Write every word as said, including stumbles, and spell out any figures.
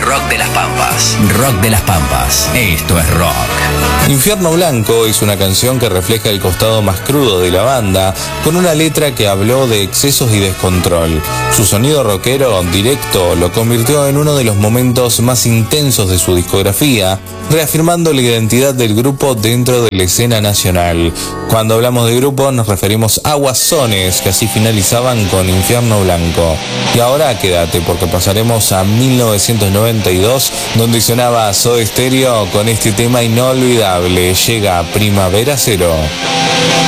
rock de las Pampas. Rock de las Pampas. Esto es rock. Infierno Blanco es una canción que refleja el costado más crudo de la banda, con una letra que habló de excesos y descontrol. Su sonido rockero directo lo convirtió en uno de los momentos más intensos de su discografía, reafirmando la identidad del grupo dentro de la escena nacional. Cuando hablamos de grupo nos referimos a Guasones, que así finalizaban con Infierno Blanco. Y ahora quédate, porque pasaremos a mil novecientos noventa y dos, donde sonaba Soda Stereo con este tema inolvidable. Llega Primavera Cero.